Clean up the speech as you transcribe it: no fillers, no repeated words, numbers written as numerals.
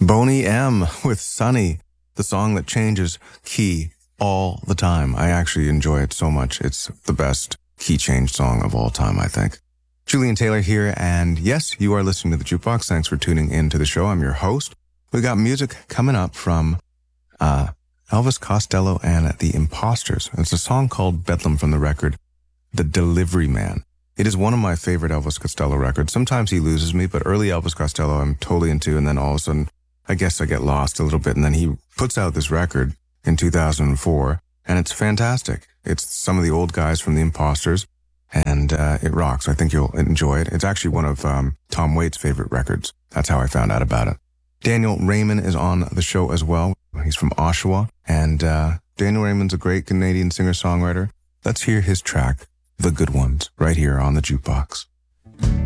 Boney M with Sunny, the song that changes key all the time. I actually enjoy it so much. It's the best key change song of all time, I think. Julian Taylor here, and yes, you are listening to The Jukebox. Thanks for tuning in to the show. I'm your host. We got music coming up from Elvis Costello and the Imposters. It's a song called Bedlam from the record The Delivery Man. It is one of my favorite Elvis Costello records. Sometimes he loses me, but early Elvis Costello I'm totally into, and then all of a sudden, I guess I get lost a little bit, and then he puts out this record in 2004, and it's fantastic. It's some of the old guys from the Imposters, and it rocks. I think you'll enjoy it. It's actually one of Tom Waits' favorite records. That's how I found out about it. Daniel Raymond is on the show as well. He's from Oshawa, and Daniel Raymond's a great Canadian singer-songwriter. Let's hear his track, The Good Ones, right here on The Jukebox.